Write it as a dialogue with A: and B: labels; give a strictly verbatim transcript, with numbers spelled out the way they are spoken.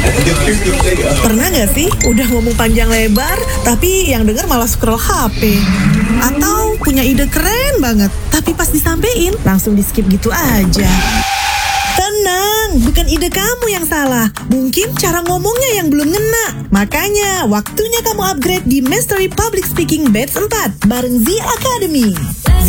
A: Pernah gak sih udah ngomong panjang lebar, tapi yang denger malah scroll H P? Atau punya ide keren banget, tapi pas disampein langsung di skip gitu aja? Tenang, bukan ide kamu yang salah. Mungkin cara ngomongnya yang belum ngena. Makanya, waktunya kamu upgrade di Mastery Public Speaking Batch empat bareng Z Academy. Z